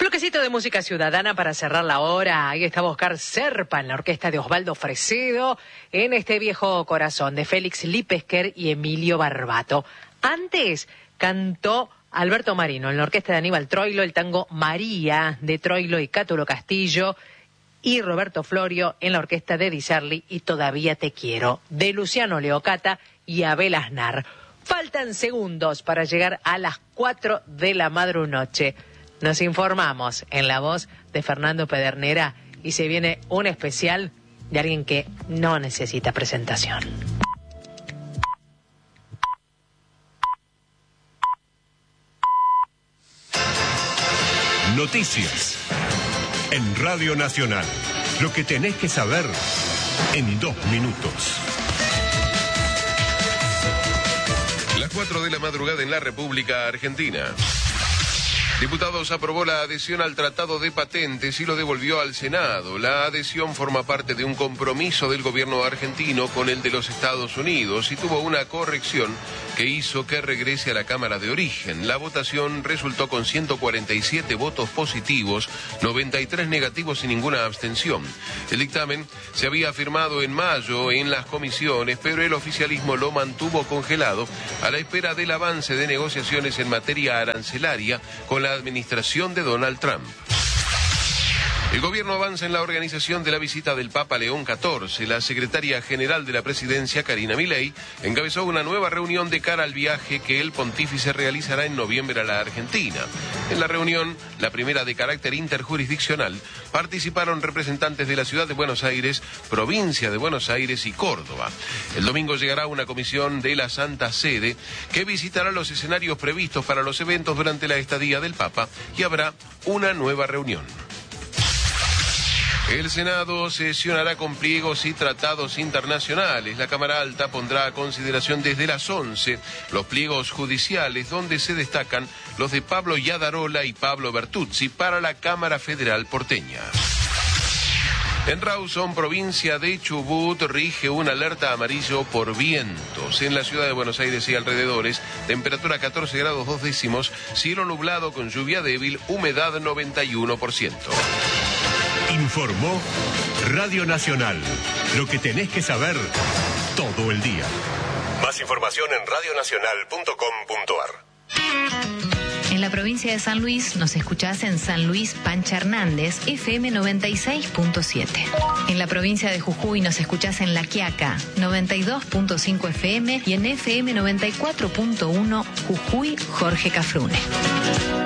bloquecito de música ciudadana para cerrar la hora. Ahí está Oscar Serpa en la orquesta de Osvaldo Fresedo, en este viejo corazón de Félix Lipesker y Emilio Barbato. Antes cantó Alberto Marino en la orquesta de Aníbal Troilo el tango María de Troilo y Cátulo Castillo, y Roberto Florio en la orquesta de Di Sarli y Todavía te quiero de Luciano Leocata y Abel Aznar. Faltan segundos para llegar a las 4 de la madrunoche. Nos informamos en la voz de Fernando Pedernera y se viene un especial de alguien que no necesita presentación. Noticias en Radio Nacional. Lo que tenés que saber en 2 minutos. Las 4 de la madrugada en la República Argentina. Diputados aprobó la adhesión al Tratado de Patentes y lo devolvió al Senado. La adhesión forma parte de un compromiso del gobierno argentino con el de los Estados Unidos y tuvo una corrección que hizo que regrese a la Cámara de Origen. La votación resultó con 147 votos positivos, 93 negativos y ninguna abstención. El dictamen se había firmado en mayo en las comisiones, pero el oficialismo lo mantuvo congelado a la espera del avance de negociaciones en materia arancelaria con la administración de Donald Trump. El gobierno avanza en la organización de la visita del Papa León XIV. La secretaria general de la presidencia, Karina Milei, encabezó una nueva reunión de cara al viaje que el pontífice realizará en noviembre a la Argentina. En la reunión, la primera de carácter interjurisdiccional, participaron representantes de la ciudad de Buenos Aires, provincia de Buenos Aires y Córdoba. El domingo llegará una comisión de la Santa Sede que visitará los escenarios previstos para los eventos durante la estadía del Papa y habrá una nueva reunión. El Senado sesionará con pliegos y tratados internacionales. La Cámara Alta pondrá a consideración desde las 11 los pliegos judiciales, donde se destacan los de Pablo Yadarola y Pablo Bertuzzi para la Cámara Federal porteña. En Rawson, provincia de Chubut, rige una alerta amarillo por vientos. En la ciudad de Buenos Aires y alrededores, temperatura 14 grados 2 décimos, cielo nublado con lluvia débil, humedad 91%. Informó Radio Nacional. Lo que tenés que saber todo el día. Más información en radionacional.com.ar. En la provincia de San Luis nos escuchás en San Luis Pancha Hernández, FM 96.7. En la provincia de Jujuy nos escuchás en La Quiaca, 92.5 FM y en FM 94.1 Jujuy Jorge Cafrune.